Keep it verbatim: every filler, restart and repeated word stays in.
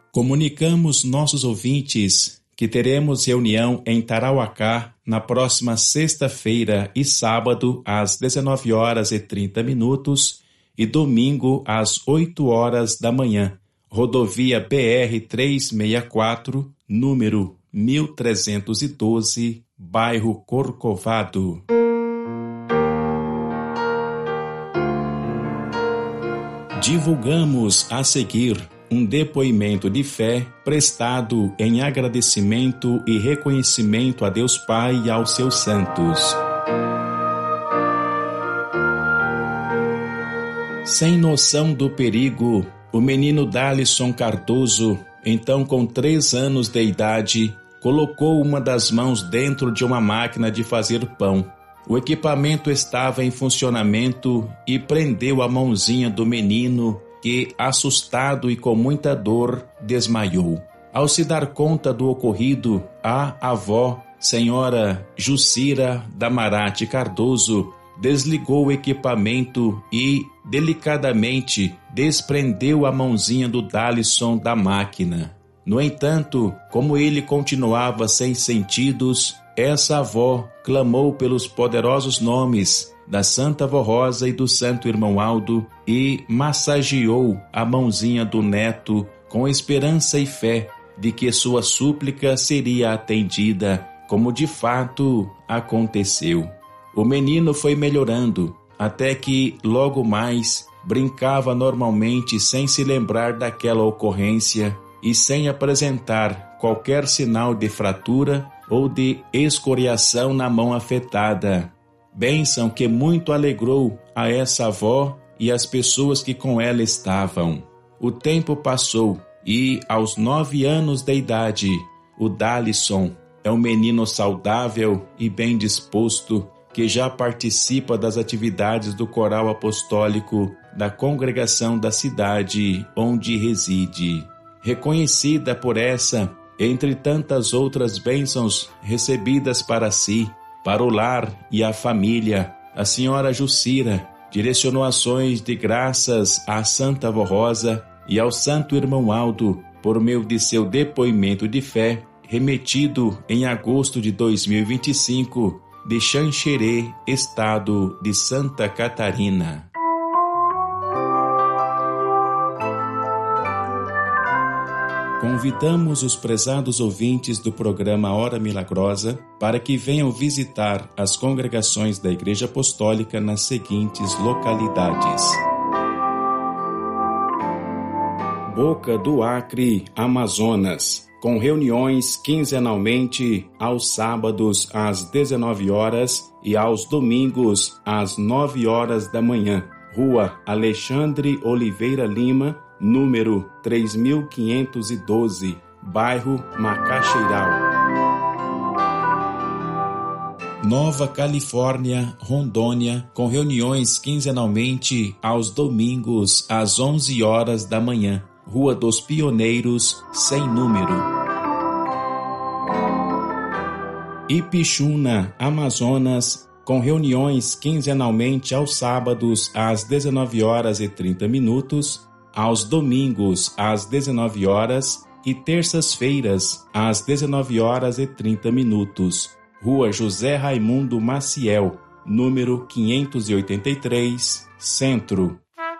Comunicamos nossos ouvintes que teremos reunião em Tarauacá na próxima sexta-feira e sábado às dezenove horas e trinta minutos e domingo às oito horas da manhã. Rodovia B R trezentos e sessenta e quatro, número mil trezentos e doze, bairro Corcovado. Divulgamos a seguir um depoimento de fé prestado em agradecimento e reconhecimento a Deus Pai e aos seus santos. Sem noção do perigo, o menino Dalisson Cardoso, então com três anos de idade, colocou uma das mãos dentro de uma máquina de fazer pão. O equipamento estava em funcionamento e prendeu a mãozinha do menino, que, assustado e com muita dor, desmaiou. Ao se dar conta do ocorrido, a avó, senhora Jucira Damarate Cardoso, desligou o equipamento e, delicadamente, desprendeu a mãozinha do Dalisson da máquina. No entanto, como ele continuava sem sentidos, essa avó clamou pelos poderosos nomes da Santa Vó Rosa e do Santo Irmão Aldo e massageou a mãozinha do neto com esperança e fé de que sua súplica seria atendida, como de fato aconteceu. O menino foi melhorando, até que logo mais brincava normalmente sem se lembrar daquela ocorrência e sem apresentar qualquer sinal de fratura ou de escoriação na mão afetada. Bênção que muito alegrou a essa avó e as pessoas que com ela estavam. O tempo passou e, aos nove anos de idade, o Dalisson é um menino saudável e bem disposto que já participa das atividades do coral apostólico da congregação da cidade onde reside. Reconhecida por essa, entre tantas outras bênçãos recebidas para si, para o lar e a família, a senhora Jucira direcionou ações de graças à Santa Vó Rosa e ao Santo Irmão Aldo por meio de seu depoimento de fé, remetido em agosto de dois mil e vinte e cinco, de Xanxerê, estado de Santa Catarina. Convidamos os prezados ouvintes do programa Hora Milagrosa para que venham visitar as congregações da Igreja Apostólica nas seguintes localidades: Boca do Acre, Amazonas, com reuniões quinzenalmente aos sábados às dezenove horas e aos domingos às nove horas da manhã. Rua Alexandre Oliveira Lima, número três mil quinhentos e doze, bairro Macaxeiral. Nova Califórnia, Rondônia, com reuniões quinzenalmente aos domingos às onze horas da manhã. Rua dos Pioneiros, sem número. Ipixuna, Amazonas, com reuniões quinzenalmente aos sábados às dezenove horas e trinta minutos, aos domingos às dezenove horas e terças-feiras às dezenove horas e trinta minutos. Rua José Raimundo Maciel, número quinhentos e oitenta e três, Centro.